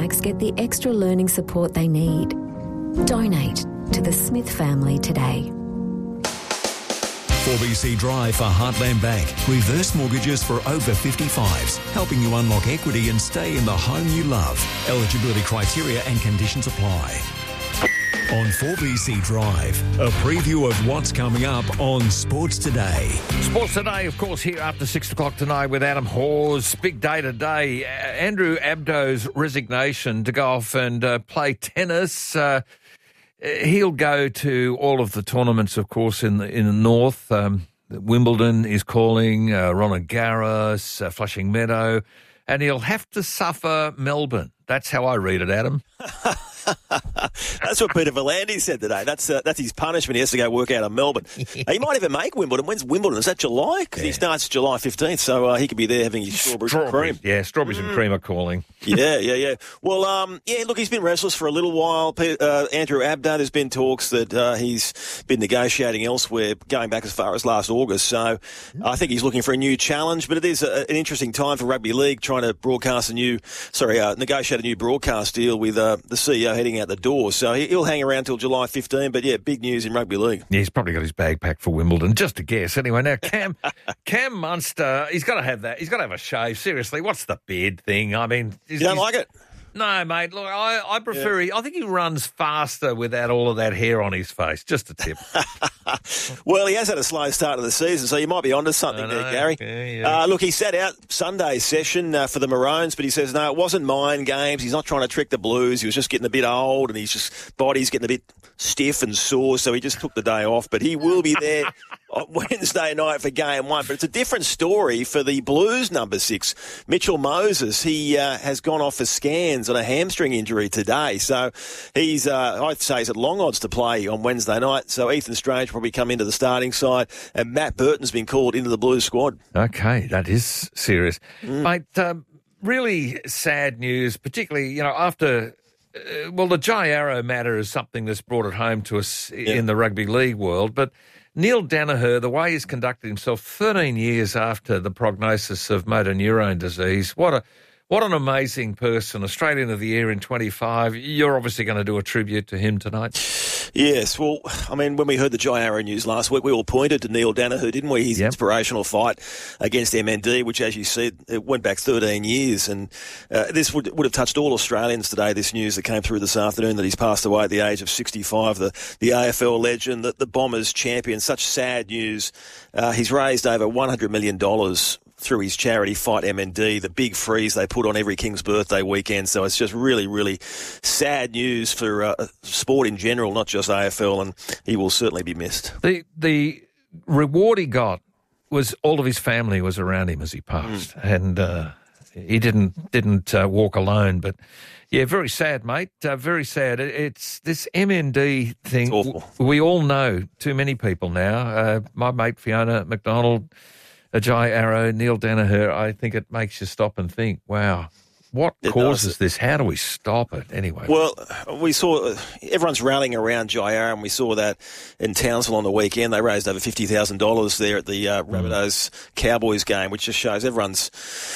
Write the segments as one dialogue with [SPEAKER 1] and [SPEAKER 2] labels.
[SPEAKER 1] Max get the extra learning support they need. Donate to the Smith family today.
[SPEAKER 2] 4BC Drive for Heartland Bank. Reverse mortgages for over 55s, helping you unlock equity and stay in the home you love. Eligibility criteria and conditions apply. On 4BC Drive, a preview of what's coming up on Sports Today.
[SPEAKER 3] Sports Today, of course, here after 6 o'clock tonight with Adam Hawes. Big day today. Andrew Abdo's resignation to go off and play tennis. He'll go to all of the tournaments, of course, in the north. Wimbledon is calling, Roland Garros, Flushing Meadow, and he'll have to suffer Melbourne. That's how I read it, Adam.
[SPEAKER 4] That's what Peter V'landys said today. That's his punishment. He has to go work out in Melbourne. He might even make Wimbledon. When's Wimbledon? Is that July? Because he starts July 15th, so he could be there having his strawberries and cream.
[SPEAKER 3] Yeah, strawberries and cream are calling.
[SPEAKER 4] Yeah. Well, look, he's been restless for a little while. Andrew Abdo, there's been talks that he's been negotiating elsewhere going back as far as last August. So I think he's looking for a new challenge, but it is an interesting time for rugby league trying to negotiate a new broadcast deal with the CEO heading out the door. So he'll hang around till July 15. But, yeah, big news in rugby league.
[SPEAKER 3] Yeah, he's probably got his bag packed for Wimbledon, just a guess. Anyway, now Cam Munster, he's got to have that. He's got to have a shave. Seriously, what's the beard thing? I mean...
[SPEAKER 4] You don't like it?
[SPEAKER 3] No, mate. Look, I prefer... I think he runs faster without all of that hair on his face. Just a tip.
[SPEAKER 4] Well, he has had a slow start of the season, so you might be onto something there, Gary. Yeah. Look, he sat out Sunday's session for the Maroons, but he says, no, it wasn't mind games. He's not trying to trick the Blues. He was just getting a bit old and body's getting a bit stiff and sore, so he just took the day off. But he will be there on Wednesday night for game one. But it's a different story for the Blues number 6, Mitchell Moses. He has gone off for scans on a hamstring injury today. So he's, I'd say he's at long odds to play on Wednesday night. So Ethan Strange will probably come into the starting side, and Matt Burton's been called into the Blues squad.
[SPEAKER 3] Okay, that is serious. Mate, really sad news, particularly, after... the Jai Arrow matter is something that's brought it home to us in the rugby league world, but Neil Danaher, the way he's conducted himself 13 years after the prognosis of motor neurone disease, what an amazing person. Australian of the Year in 25. You're obviously going to do a tribute to him tonight.
[SPEAKER 4] Yes, well, I mean, when we heard the Jai Arrow news last week, we all pointed to Neil Danaher, didn't we? His inspirational fight against MND, which, as you said, it went back 13 years. And this would have touched all Australians today, this news that came through this afternoon, that he's passed away at the age of 65, the AFL legend, the Bombers champion. Such sad news. He's raised over $100 million through his charity Fight MND, the big freeze they put on every King's birthday weekend. So it's just really, really sad news for sport in general, not just AFL, and he will certainly be missed.
[SPEAKER 3] The reward he got was all of his family was around him as he passed, and he didn't walk alone. But yeah, very sad, mate. Very sad. It's this MND thing.
[SPEAKER 4] It's awful. We
[SPEAKER 3] all know too many people now. My mate Fiona McDonald, Jai Arrow, Neil Danaher. I think it makes you stop and think, wow, what causes this? How do we stop it anyway?
[SPEAKER 4] Well, we saw everyone's rallying around Jai Arrow, and we saw that in Townsville on the weekend. They raised over $50,000 there at the Rabbitohs Cowboys game, which just shows everyone's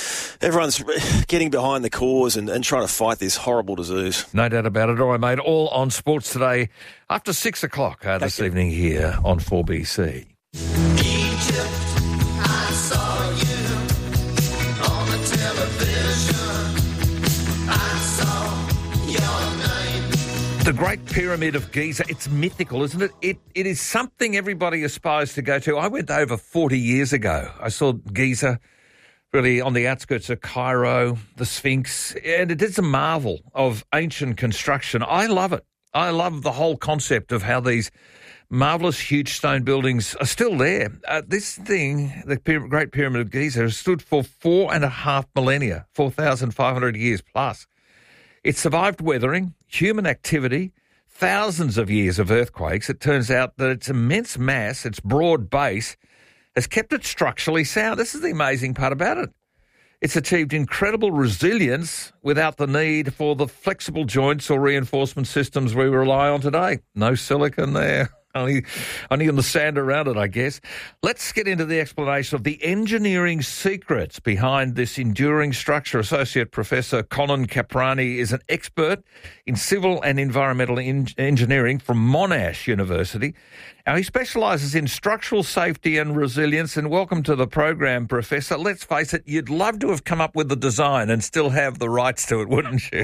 [SPEAKER 4] getting behind the cause and trying to fight this horrible disease.
[SPEAKER 3] No doubt about it. All right, mate. All on Sports Today after 6 o'clock this evening here on 4BC.
[SPEAKER 5] Egypt, I saw you on the television. I saw your name.
[SPEAKER 3] The Great Pyramid of Giza, it's mythical, isn't it? It is something everybody aspires to go to. I went over 40 years ago. I saw Giza, really on the outskirts of Cairo, the Sphinx, and it is a marvel of ancient construction. I love it. I love the whole concept of how these marvellous huge stone buildings are still there. This thing, the Great Pyramid of Giza, has stood for 4.5 millennia, 4,500 years plus. It survived weathering, human activity, thousands of years of earthquakes. It turns out that its immense mass, its broad base, has kept it structurally sound. This is the amazing part about it. It's achieved incredible resilience without the need for the flexible joints or reinforcement systems we rely on today. No silicon there. only in the sand around it, I guess. Let's get into the explanation of the engineering secrets behind this enduring structure. Associate Professor Colin Caprani is an expert in civil and environmental engineering from Monash University. Now, he specialises in structural safety and resilience. And welcome to the program, Professor. Let's face it, you'd love to have come up with the design and still have the rights to it, wouldn't you?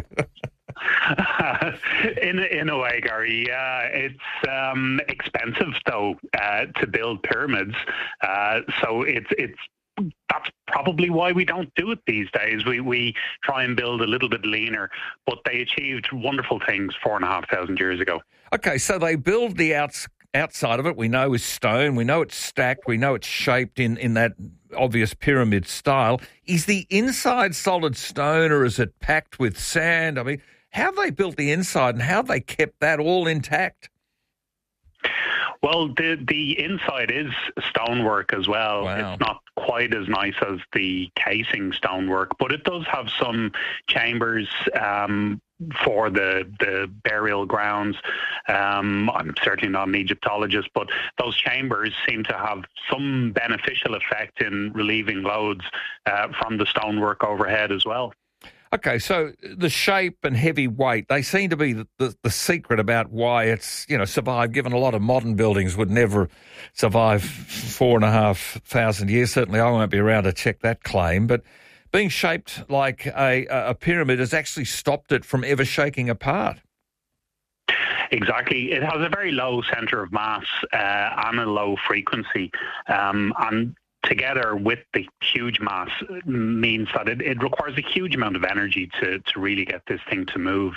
[SPEAKER 6] In a way, Gary, yeah. It's expensive, though, to build pyramids. So that's probably why we don't do it these days. We try and build a little bit leaner, but they achieved wonderful things 4,500 years ago. Okay,
[SPEAKER 3] so they build the outside of it, we know, is stone. We know it's stacked. We know it's shaped in that obvious pyramid style. Is the inside solid stone, or is it packed with sand? I mean, how have they built the inside and how have they kept that all intact?
[SPEAKER 6] Well, the inside is stonework as well. Wow. It's not quite as nice as the casing stonework, but it does have some chambers for the burial grounds. I'm certainly not an Egyptologist, but those chambers seem to have some beneficial effect in relieving loads from the stonework overhead as well.
[SPEAKER 3] Okay, so the shape and heavy weight, they seem to be the secret about why it's, survived, given a lot of modern buildings would never survive 4,500 years. Certainly I won't be around to check that claim, but being shaped like a pyramid has actually stopped it from ever shaking apart.
[SPEAKER 6] Exactly. It has a very low centre of mass and a low frequency, and together with the huge mass means that it requires a huge amount of energy to really get this thing to move.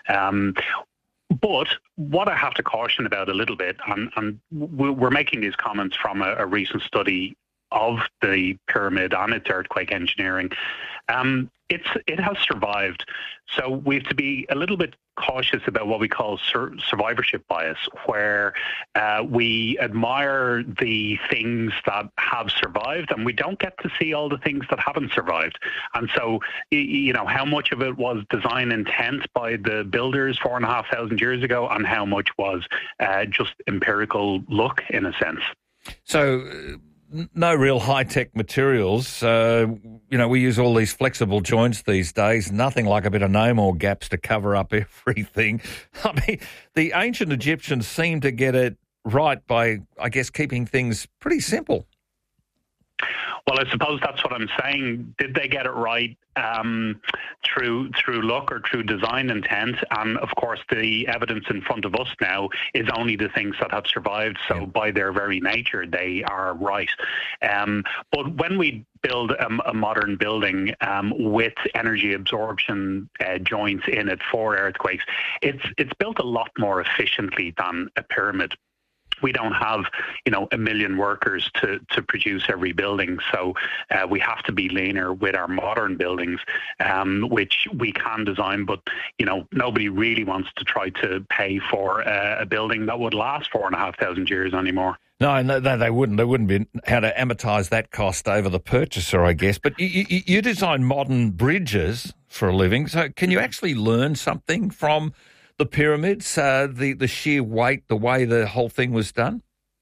[SPEAKER 6] But what I have to caution about a little bit, and we're making these comments from a recent study of the pyramid and its earthquake engineering, it has survived. So we have to be a little bit cautious about what we call survivorship bias, where we admire the things that have survived and we don't get to see all the things that haven't survived. And so, how much of it was design intent by the builders 4,500 years ago and how much was just empirical luck, in a sense.
[SPEAKER 3] So no real high-tech materials. We use all these flexible joints these days, nothing like a bit of no more gaps to cover up everything. I mean, the ancient Egyptians seem to get it right by, I guess, keeping things pretty simple.
[SPEAKER 6] Well, I suppose that's what I'm saying. Did they get it right through luck or through design intent? And of course, the evidence in front of us now is only the things that have survived. So by their very nature, they are right. But when we build a modern building with energy absorption joints in it for earthquakes, it's built a lot more efficiently than a pyramid. We don't have, 1 million workers to produce every building. So we have to be leaner with our modern buildings, which we can design. But, nobody really wants to try to pay for a building that would last 4,500 years anymore.
[SPEAKER 3] No, they wouldn't. They wouldn't be how to amortise that cost over the purchaser, I guess. But you design modern bridges for a living. So can you actually learn something from the pyramids, the sheer weight, the way the whole thing was done?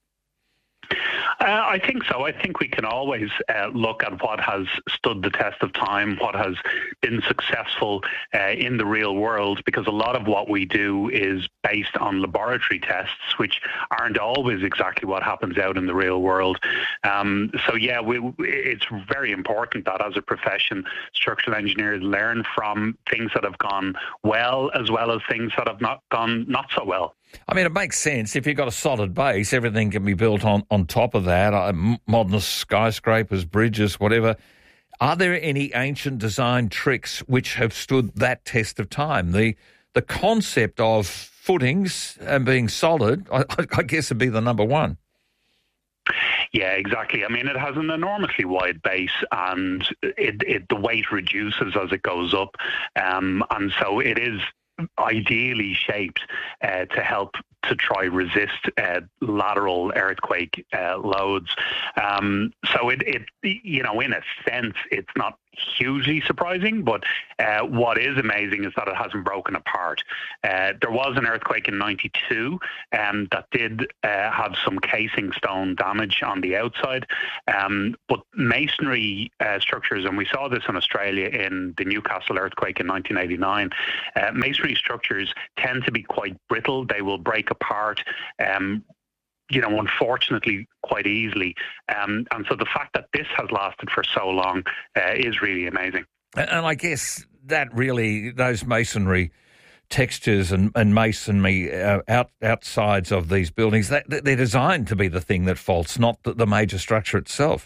[SPEAKER 6] I think so. I think we can always look at what has stood the test of time, what has been successful in the real world, because a lot of what we do is based on laboratory tests, which aren't always exactly what happens out in the real world. It's very important that as a profession, structural engineers learn from things that have gone well as things that have not gone not so well.
[SPEAKER 3] I mean, it makes sense. If you've got a solid base, everything can be built on top of that, modern skyscrapers, bridges, whatever. Are there any ancient design tricks which have stood that test of time? The concept of footings and being solid, I guess, would be the number one.
[SPEAKER 6] Yeah, exactly. I mean, it has an enormously wide base, and the weight reduces as it goes up, and so it is ideally shaped to help to try resist lateral earthquake loads. So it in a sense, it's not hugely surprising, but what is amazing is that it hasn't broken apart. There was an earthquake in 92 that did have some casing stone damage on the outside, but masonry structures, and we saw this in Australia in the Newcastle earthquake in 1989, masonry structures tend to be quite brittle. They will break apart, unfortunately, quite easily. And so the fact that this has lasted for so long is really amazing.
[SPEAKER 3] And I guess that really, those masonry textures and masonry outsides of these buildings, they're designed to be the thing that faults, not the major structure itself.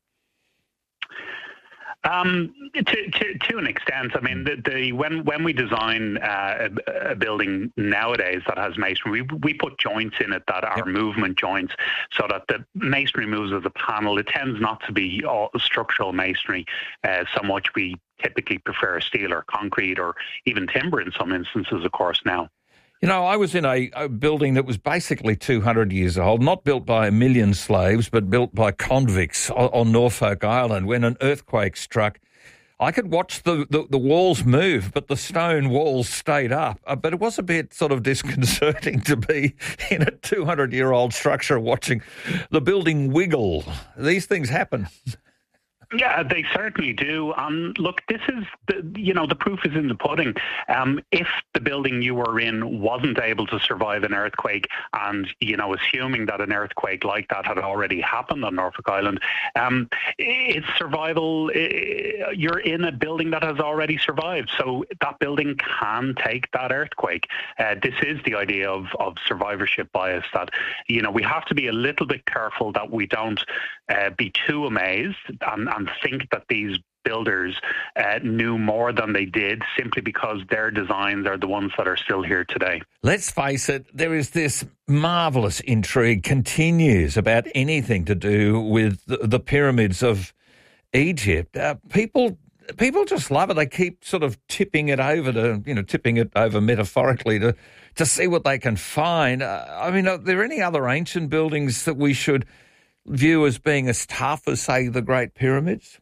[SPEAKER 6] To an extent, I mean, when we design a building nowadays that has masonry, we put joints in it that are movement joints, so that the masonry moves as a panel. It tends not to be all structural masonry so much. We typically prefer steel or concrete or even timber in some instances, of course, now.
[SPEAKER 3] I was in a building that was basically 200 years old, not built by a million slaves, but built by convicts on Norfolk Island. When an earthquake struck, I could watch the walls move, but the stone walls stayed up. But it was a bit sort of disconcerting to be in a 200-year-old structure watching the building wiggle. These things happen.
[SPEAKER 6] Yeah, they certainly do. Look, this is the proof is in the pudding. If the building you were in wasn't able to survive an earthquake, and assuming that an earthquake like that had already happened on Norfolk Island, its survival, you're in a building that has already survived, so that building can take that earthquake. This is the idea of survivorship bias, that we have to be a little bit careful that we don't be too amazed and think that these builders knew more than they did simply because their designs are the ones that are still here today. Let's
[SPEAKER 3] face it, there is this marvellous intrigue continues about anything to do with the pyramids of Egypt. People just love it. They keep sort of tipping it over metaphorically to see what they can find. Are there any other ancient buildings that we should view as being as tough as, say, the Great Pyramids?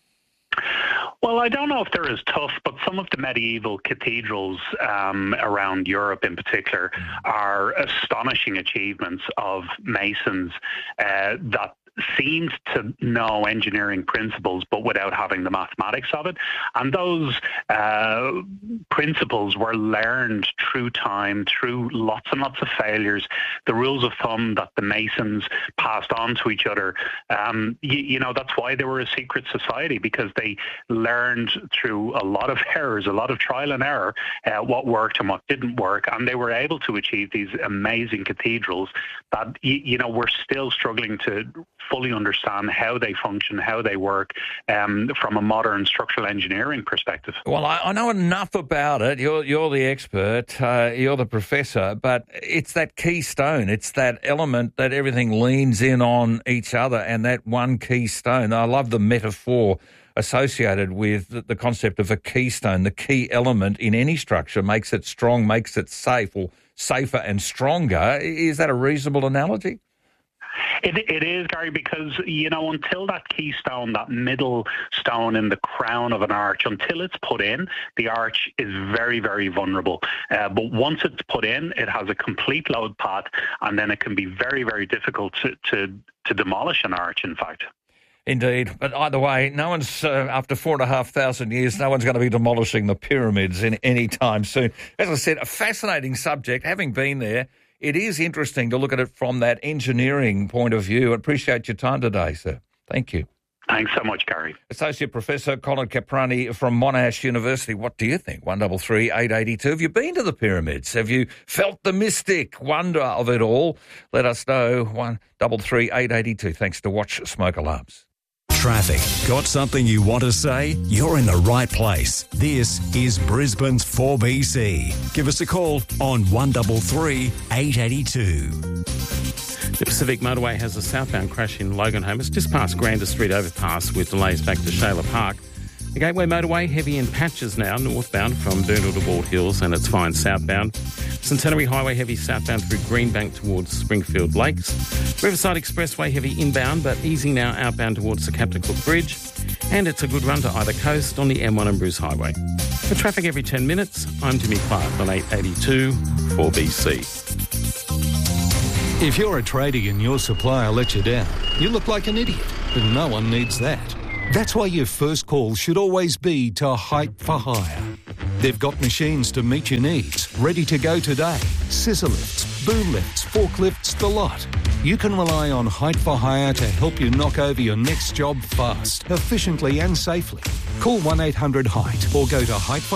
[SPEAKER 6] Well, I don't know if they're as tough, but some of the medieval cathedrals around Europe in particular are astonishing achievements of masons that seemed to know engineering principles but without having the mathematics of it. And those principles were learned through time, through lots and lots of failures, the rules of thumb that the masons passed on to each other. That's why they were a secret society, because they learned through a lot of errors, a lot of trial and error, what worked and what didn't work. And they were able to achieve these amazing cathedrals that, we're still struggling to fully understand how they function, how they work from a modern structural engineering perspective.
[SPEAKER 3] Well, I know enough about it. You're the expert, you're the professor, but it's that keystone. It's that element that everything leans in on each other, and that one keystone. I love the metaphor associated with the concept of a keystone. The key element in any structure makes it strong, makes it safe, or safer and stronger. Is that a reasonable analogy?
[SPEAKER 6] It is, Gary, because, until that keystone, that middle stone in the crown of an arch, until it's put in, the arch is very, very vulnerable. But once it's put in, it has a complete load path, and then it can be very, very difficult to demolish an arch, in fact.
[SPEAKER 3] Indeed. But either way, no one's, after 4,500 years, no one's going to be demolishing the pyramids in any time soon. As I said, a fascinating subject. Having been there, it is interesting to look at it from that engineering point of view. I appreciate your time today, sir. Thank you.
[SPEAKER 6] Thanks so much, Gary.
[SPEAKER 3] Associate Professor Colin Caprani from Monash University. What do you think? 133 882. Have you been to the pyramids? Have you felt the mystic wonder of it all? Let us know. 133 882. Thanks to Watch Smoke Alarms.
[SPEAKER 2] Traffic. Got something you want to say? You're in the right place. This is Brisbane's 4BC. Give us a call on 133 882.
[SPEAKER 7] The Pacific Motorway has a southbound crash in Loganholme. It's just past Grander Street overpass with delays back to Shayla Park. The Gateway Motorway heavy in patches now, northbound from Boondall to Ward Hills, and it's fine southbound. Centenary Highway heavy southbound through Greenbank towards Springfield Lakes. Riverside Expressway heavy inbound, but easing now outbound towards the Captain Cook Bridge. And it's a good run to either coast on the M1 and Bruce Highway. For traffic every 10 minutes, I'm Jimmy Clark on 882 4BC.
[SPEAKER 8] If you're a tradie and your supplier lets you down, you look like an idiot, and no one needs that. That's why your first call should always be to Height for Hire. They've got machines to meet your needs, ready to go today. Scissor lifts, boom lifts, forklifts, the lot. You can rely on Height for Hire to help you knock over your next job fast, efficiently and safely. Call 1-800-HEIGHT or go to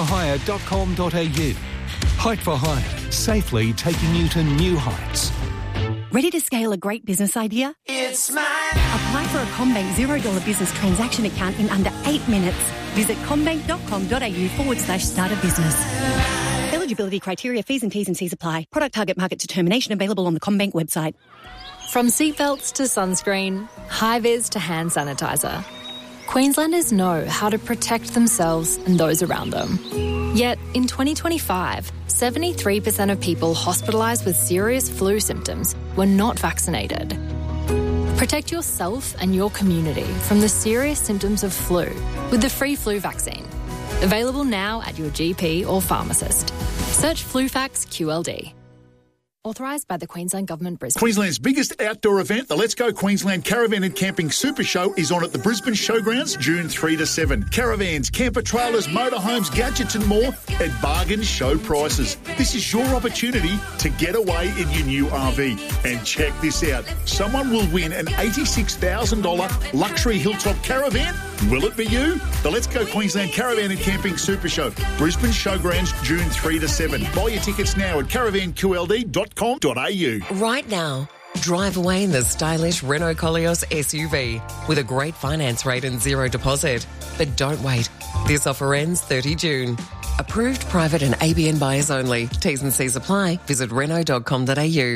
[SPEAKER 8] heightforhire.com.au. Height for Hire, safely taking you to new heights.
[SPEAKER 9] Ready to scale a great business idea?
[SPEAKER 5] It's mine.
[SPEAKER 9] Apply for a CommBank $0 business transaction account in under 8 minutes. Visit commbank.com.au/start a business. Eligibility criteria, fees and T's and C's apply. Product target market determination available on the CommBank website.
[SPEAKER 10] From seatbelts to sunscreen, high-vis to hand sanitizer, Queenslanders know how to protect themselves and those around them. Yet, in 2025, 73% of people hospitalised with serious flu symptoms were not vaccinated. Protect yourself and your community from the serious symptoms of flu with the free flu vaccine. Available now at your GP or pharmacist. Search FluFax QLD. Authorised by the Queensland Government, Brisbane.
[SPEAKER 11] Queensland's biggest outdoor event, the Let's Go Queensland Caravan and Camping Super Show, is on at the Brisbane Showgrounds June 3 to 7. Caravans, camper trailers, motorhomes, gadgets and more at bargain show prices. This is your opportunity to get away in your new RV. And check this out. Someone will win an $86,000 luxury hilltop caravan. Will it be you? The Let's Go Queensland Caravan and Camping Super Show, Brisbane Showgrounds June 3 to 7. Buy your tickets now at caravanqld.com.au.
[SPEAKER 12] Right now, drive away in the stylish Renault Koleos SUV with a great finance rate and zero deposit. But don't wait. This offer ends 30 June. Approved private and ABN buyers only. T's and C's apply. Visit Renault.com.au.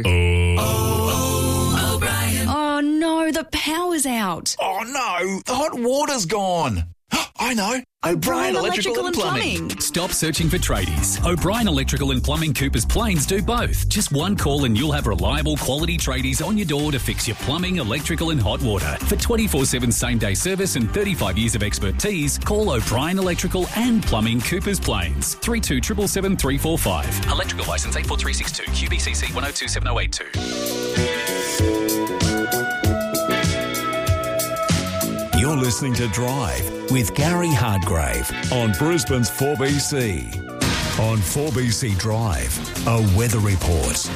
[SPEAKER 13] Oh no, the power's out.
[SPEAKER 14] Oh no, the hot water's gone. I know. O'Brien Electrical and Plumbing.
[SPEAKER 15] Stop searching for tradies. O'Brien Electrical and Plumbing Coopers Plains do both. Just one call and you'll have reliable quality tradies on your door to fix your plumbing, electrical and hot water. For 24/7 same-day service and 35 years of expertise, call O'Brien Electrical and Plumbing Coopers Plains. 3277 345. Electrical licence 84362. QBCC 1027082.
[SPEAKER 2] You're listening to Drive with Gary Hardgrave on Brisbane's 4BC. On 4BC Drive, a weather report.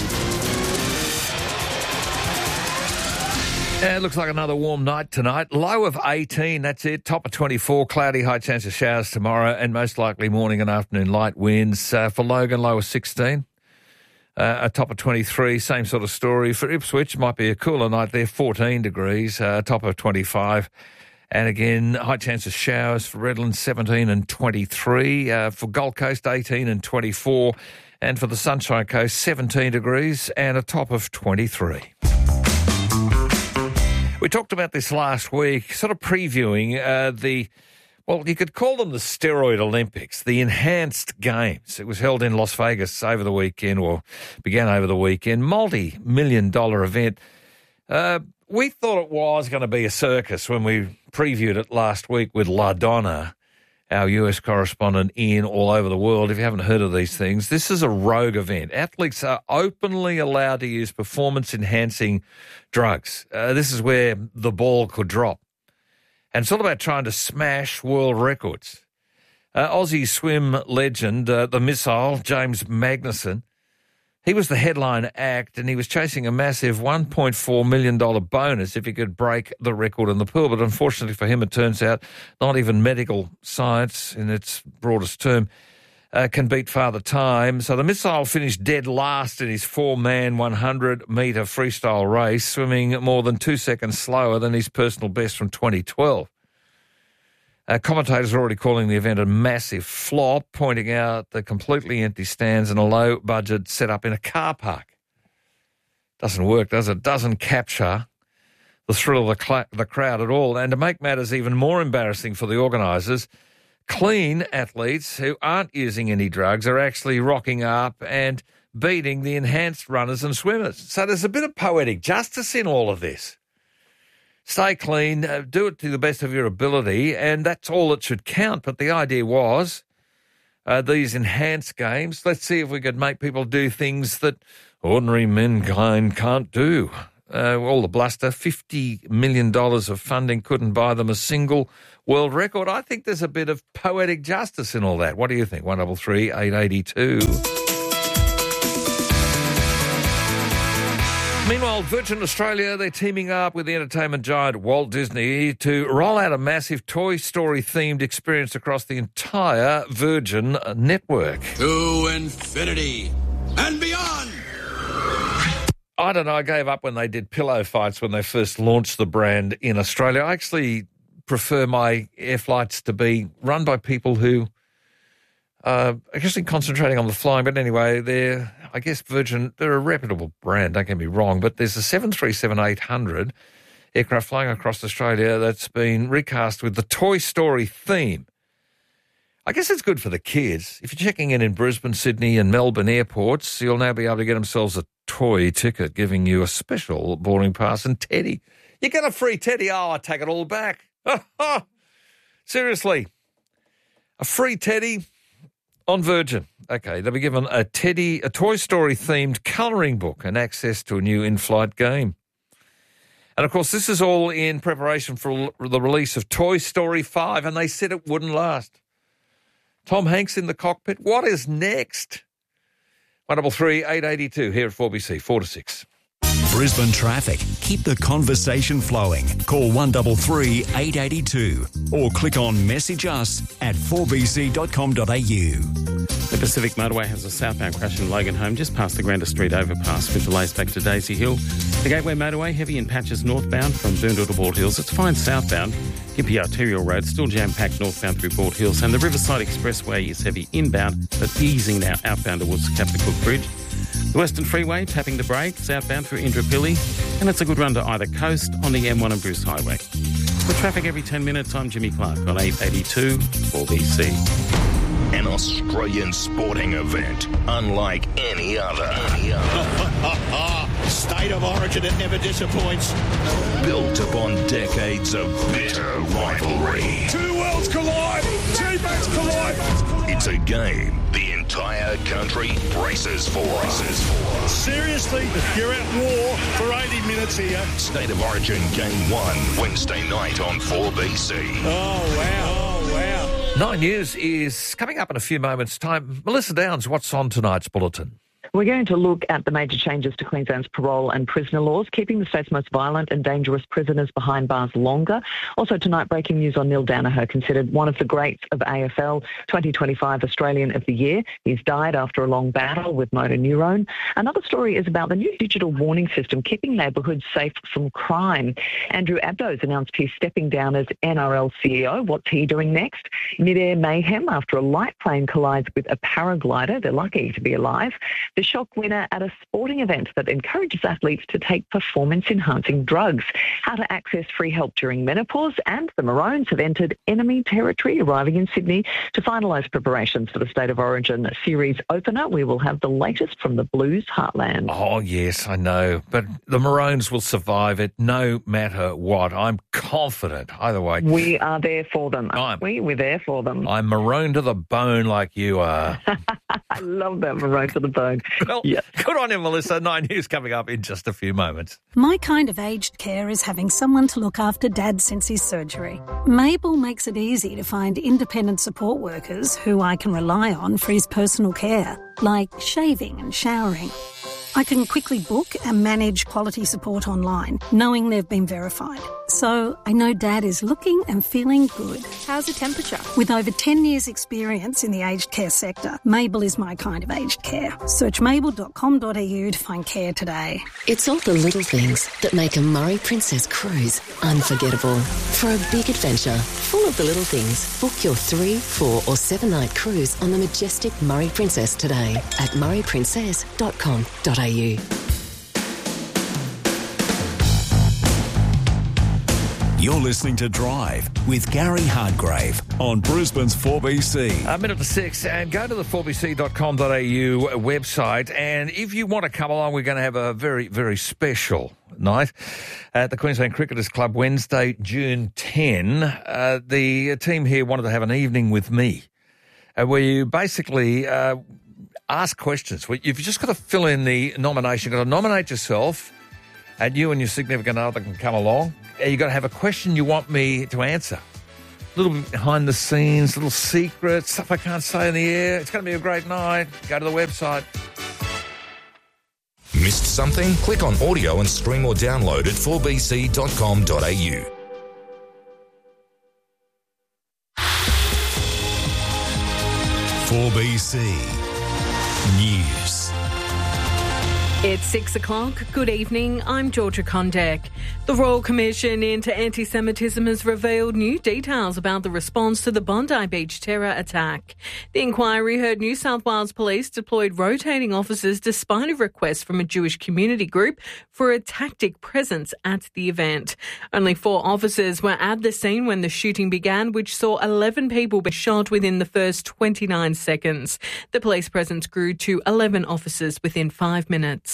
[SPEAKER 3] It looks like another warm night tonight. Low of 18, that's it. Top of 24, cloudy, high chance of showers tomorrow, and most likely morning and afternoon light winds. For Logan, low of 16. A top of 23, same sort of story. For Ipswich, might be a cooler night there, 14 degrees, top of 25. And again, high chance of showers for Redlands, 17 and 23. For Gold Coast, 18 and 24. And for the Sunshine Coast, 17 degrees and a top of 23. We talked about this last week, sort of previewing well, you could call them the steroid Olympics, the enhanced games. It was held in Las Vegas over the weekend, or began over the weekend. Multi-million-dollar event. We thought it was going to be a circus when we previewed it last week with LaDonna, our US correspondent in all over the world. If you haven't heard of these things, this is a rogue event. Athletes are openly allowed to use performance-enhancing drugs. This is where the ball could drop. And it's all about trying to smash world records. Aussie swim legend, the missile, James Magnuson, he was the headline act and he was chasing a massive $1.4 million bonus if he could break the record in the pool. But unfortunately for him, it turns out not even medical science in its broadest term can beat Father Time. So the missile finished dead last in his 4-man 100-metre freestyle race, swimming more than 2 seconds slower than his personal best from 2012. Commentators are already calling the event a massive flop, pointing out the completely empty stands and a low-budget setup in a car park. Doesn't work, does it? Doesn't capture the thrill of the crowd at all. And to make matters even more embarrassing for the organisers, clean athletes who aren't using any drugs are actually rocking up and beating the enhanced runners and swimmers. So there's a bit of poetic justice in all of this. Stay clean, do it to the best of your ability, and that's all that should count. But the idea was these enhanced games, let's see if we could make people do things that ordinary mankind can't do. All the bluster, $50 million of funding couldn't buy them a single world record. I think there's a bit of poetic justice in all that. What do you think? 133 882. Meanwhile, Virgin Australia, they're teaming up with the entertainment giant Walt Disney to roll out a massive Toy Story-themed experience across the entire Virgin network.
[SPEAKER 16] To infinity and beyond!
[SPEAKER 3] I don't know, I gave up when they did pillow fights when they first launched the brand in Australia. I actually prefer my air flights to be run by people who are actually concentrating on the flying. But anyway, Virgin, they're a reputable brand, don't get me wrong, but there's a 737-800 aircraft flying across Australia that's been recast with the Toy Story theme. I guess it's good for the kids. If you're checking in Brisbane, Sydney and Melbourne airports, you'll now be able to get themselves a toy ticket, giving you a special boarding pass and teddy. You get a free teddy. Oh, I take it all back. Seriously. A free teddy on Virgin. Okay, they'll be given a Toy Story-themed colouring book and access to a new in-flight game. And, of course, this is all in preparation for the release of Toy Story 5, and they said it wouldn't last. Tom Hanks in the cockpit. What is next? 133 882 here at 4BC, 4 to 6.
[SPEAKER 2] Brisbane traffic. Keep the conversation flowing. Call 133 882 or click on Message Us at 4bc.com.au.
[SPEAKER 7] The Pacific Motorway has a southbound crash in Loganholme just past the Grander Street overpass with delays back to Daisy Hill. The Gateway Motorway heavy in patches northbound from Boondall to Bald Hills. It's fine southbound. Gympie Arterial Road still jam-packed northbound through Bald Hills, and the Riverside Expressway is heavy inbound but easing now outbound towards the Captain Cook Bridge. The Western Freeway tapping the brakes outbound through Indooroopilly, and it's a good run to either coast on the M1 and Bruce Highway. With traffic every 10 minutes, I'm Jimmy Clark on 882 4BC.
[SPEAKER 17] An Australian sporting event unlike any other.
[SPEAKER 16] State of origin, it never disappoints.
[SPEAKER 17] Built upon decades of bitter rivalry.
[SPEAKER 16] Two worlds collide. Teammates collide.
[SPEAKER 17] It's a game the entire country braces for.
[SPEAKER 16] Seriously, you're at war for 80 minutes here.
[SPEAKER 17] State of Origin Game 1, Wednesday night on 4BC.
[SPEAKER 16] Oh, wow.
[SPEAKER 3] 9 News is coming up in a few moments' time. Melissa Downs, what's on tonight's bulletin?
[SPEAKER 18] We're going to look at the major changes to Queensland's parole and prisoner laws, keeping the state's most violent and dangerous prisoners behind bars longer. Also tonight, breaking news on Neil Danaher, considered one of the greats of AFL, 2025 Australian of the Year. He's died after a long battle with motor neurone. Another story is about the new digital warning system, keeping neighbourhoods safe from crime. Andrew Abdo's announced he's stepping down as NRL CEO. What's he doing next? Mid-air mayhem after a light plane collides with a paraglider. They're lucky to be alive. The shock winner at a sporting event that encourages athletes to take performance-enhancing drugs. How to access free help during menopause, and the Maroons have entered enemy territory, arriving in Sydney to finalise preparations for the State of Origin series opener. We will have the latest from the Blues heartland.
[SPEAKER 3] Oh, yes, I know. But the Maroons will survive it no matter what. I'm confident. Either way.
[SPEAKER 18] We are there for them, aren't we? We're there for them.
[SPEAKER 3] I'm maroon to the bone like you are.
[SPEAKER 18] I love that, maroon to the bone.
[SPEAKER 3] Well, good on you, Melissa. 9 News coming up in just a few moments.
[SPEAKER 19] My kind of aged care is having someone to look after Dad since his surgery. Mabel makes it easy to find independent support workers who I can rely on for his personal care, like shaving and showering. I can quickly book and manage quality support online, knowing they've been verified. So I know Dad is looking and feeling good.
[SPEAKER 10] How's the temperature?
[SPEAKER 19] With over 10 years' experience in the aged care sector, Mabel is my kind of aged care. Search mabel.com.au to find care today.
[SPEAKER 20] It's all the little things that make a Murray Princess cruise unforgettable. For a big adventure full of the little things, book your 3, 4 or 7-night cruise on the majestic Murray Princess today at murrayprincess.com.au.
[SPEAKER 2] You're listening to Drive with Gary Hardgrave on Brisbane's 4BC.
[SPEAKER 3] A minute to 6, and go to the 4bc.com.au website, and if you want to come along, we're going to have a very, very special night at the Queensland Cricketers Club Wednesday, June 10. The team here wanted to have an evening with me where you basically ask questions. You've just got to fill in the nomination. You've got to nominate yourself, and you and your significant other can come along. You've got to have a question you want me to answer. A little bit behind the scenes, little secrets, stuff I can't say in the air. It's going to be a great night. Go to the website.
[SPEAKER 17] Missed something? Click on audio and stream or download at 4bc.com.au. News.
[SPEAKER 21] It's 6 o'clock. Good evening. I'm Georgia Kondek. The Royal Commission into Anti-Semitism has revealed new details about the response to the Bondi Beach terror attack. The inquiry heard New South Wales Police deployed rotating officers despite a request from a Jewish community group for a tactic presence at the event. Only 4 officers were at the scene when the shooting began, which saw 11 people be shot within the first 29 seconds. The police presence grew to 11 officers within 5 minutes.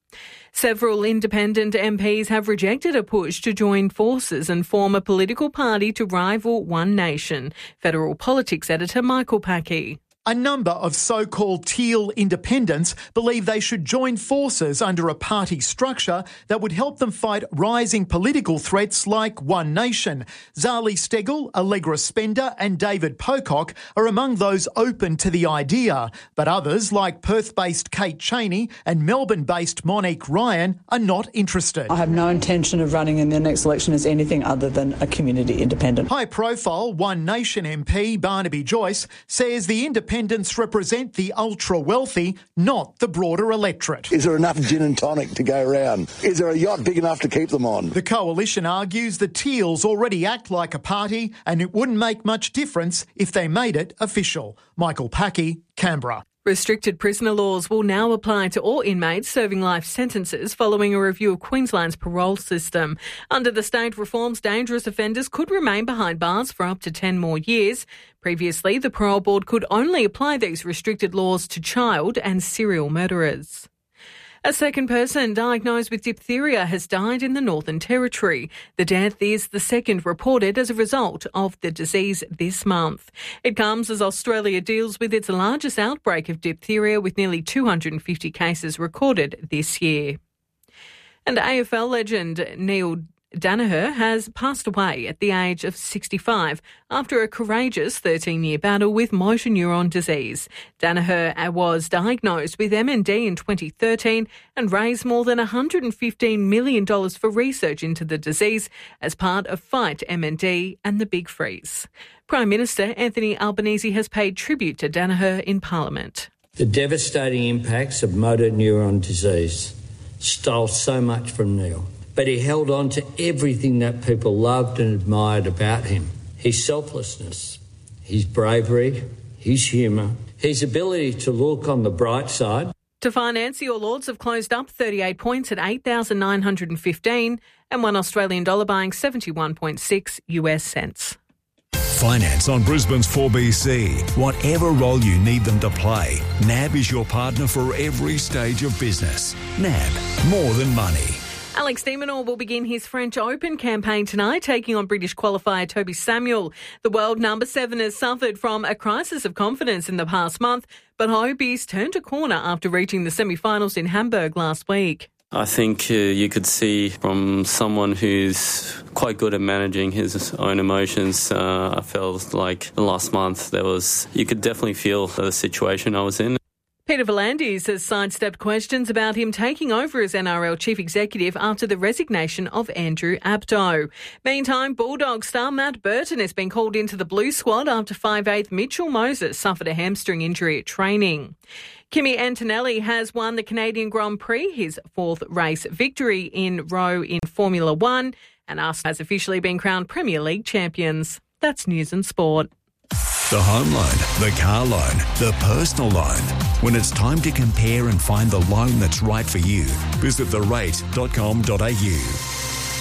[SPEAKER 21] Several independent MPs have rejected a push to join forces and form a political party to rival One Nation. Federal politics editor Michael Packey.
[SPEAKER 22] A number of so-called teal independents believe they should join forces under a party structure that would help them fight rising political threats like One Nation. Zali Steggall, Allegra Spender and David Pocock are among those open to the idea, but others like Perth-based Kate Cheney and Melbourne-based Monique Ryan are not interested.
[SPEAKER 23] I have no intention of running in the next election as anything other than a community independent.
[SPEAKER 22] High-profile One Nation MP Barnaby Joyce says the independents represent the ultra-wealthy, not the broader electorate.
[SPEAKER 24] Is there enough gin and tonic to go around? Is there a yacht big enough to keep them on?
[SPEAKER 22] The coalition argues the Teals already act like a party and it wouldn't make much difference if they made it official. Michael Packey, Canberra.
[SPEAKER 21] Restricted prisoner laws will now apply to all inmates serving life sentences following a review of Queensland's parole system. Under the state reforms, dangerous offenders could remain behind bars for up to 10 more years. Previously, the parole board could only apply these restricted laws to child and serial murderers. A second person diagnosed with diphtheria has died in the Northern Territory. The death is the second reported as a result of the disease this month. It comes as Australia deals with its largest outbreak of diphtheria, with nearly 250 cases recorded this year. And AFL legend Neil Danaher has passed away at the age of 65 after a courageous 13-year battle with motor neuron disease. Danaher was diagnosed with MND in 2013 and raised more than $115 million for research into the disease as part of Fight MND and the Big Freeze. Prime Minister Anthony Albanese has paid tribute to Danaher in Parliament.
[SPEAKER 25] The devastating impacts of motor neuron disease stole so much from Neil. But he held on to everything that people loved and admired about him. His selflessness, his bravery, his humour, his ability to look on the bright side.
[SPEAKER 21] To finance, Your Lords have closed up 38 points at 8,915 and $1 Australian dollar buying 71.6 US cents.
[SPEAKER 2] Finance on Brisbane's 4BC. Whatever role you need them to play, NAB is your partner for every stage of business. NAB, more than money.
[SPEAKER 21] Alex de Minaur will begin his French Open campaign tonight, taking on British qualifier Toby Samuel. The world number 7 has suffered from a crisis of confidence in the past month, but hope he's turned a corner after reaching the semi-finals in Hamburg last week.
[SPEAKER 26] I think you could see from someone who's quite good at managing his own emotions. I felt like the last month you could definitely feel the situation I was in.
[SPEAKER 21] Peter V'landys has sidestepped questions about him taking over as NRL Chief Executive after the resignation of Andrew Abdo. Meantime, Bulldogs star Matt Burton has been called into the Blue squad after 5'8" Mitchell Moses suffered a hamstring injury at training. Kimi Antonelli has won the Canadian Grand Prix, his 4th race victory in row in Formula One, and us has officially been crowned Premier League champions. That's News and Sport.
[SPEAKER 2] The home loan, the car loan, the personal loan. When it's time to compare and find the loan that's right for you, visit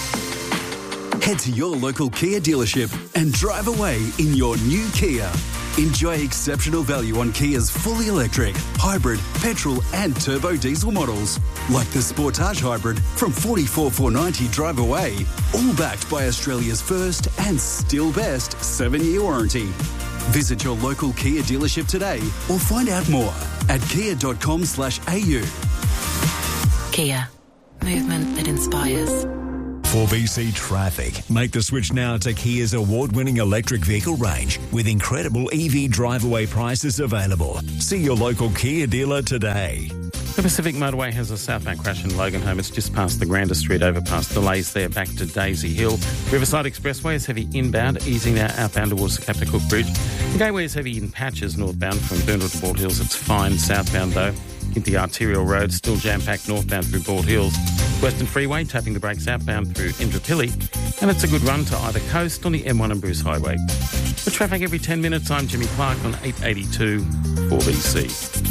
[SPEAKER 2] therate.com.au.
[SPEAKER 27] Head to your local Kia dealership and drive away in your new Kia.
[SPEAKER 1] Enjoy exceptional value on Kia's fully electric, hybrid, petrol and turbo diesel models, like the Sportage Hybrid from $44,490 drive away, all backed by Australia's first and still best 7-year warranty. Visit your local Kia dealership today or find out more at kia.com/au.
[SPEAKER 4] Kia. Movement that inspires.
[SPEAKER 2] 4BC Traffic. Make the switch now to Kia's award-winning electric vehicle range with incredible EV drive-away prices available. See your local Kia dealer today.
[SPEAKER 7] The Pacific Motorway has a southbound crash in Loganholme. It's just past the Granda Street overpass. Delays there back to Daisy Hill. Riverside Expressway is heavy inbound, easing now outbound towards the Captain Cook Bridge. The Gateway is heavy in patches northbound from Boondall to Bald Hills. It's fine southbound though. The arterial road still jam-packed northbound through Bald Hills. Western Freeway tapping the brakes outbound through Indooroopilly, and it's a good run to either coast on the M1 and Bruce Highway. For traffic every 10 minutes, I'm Jimmy Clark on 882 4BC.